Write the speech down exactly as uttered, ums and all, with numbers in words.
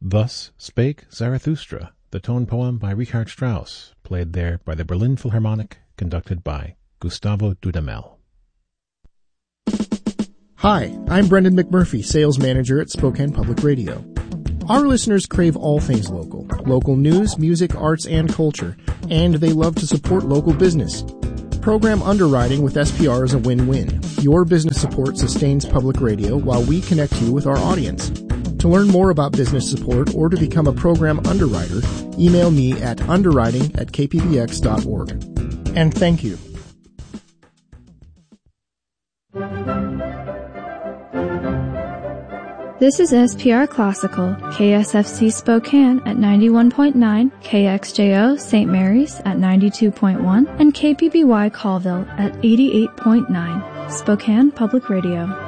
Thus Spake Zarathustra, the tone poem by Richard Strauss, played there by the Berlin Philharmonic, conducted by Gustavo Dudamel. Hi, I'm Brendan McMurphy, sales manager at Spokane Public Radio. Our listeners crave all things local, local news, music, arts, and culture, and they love to support local business. Program underwriting with S P R is a win-win. Your business support sustains public radio while we connect you with our audience. To learn more about business support or to become a program underwriter, email me at underwriting at k p b x dot org. And thank you. This is S P R Classical, K S F C Spokane at ninety-one point nine, K X J O Saint Mary's at ninety-two point one, and K P B Y Colville at eighty-eight point nine. Spokane Public Radio.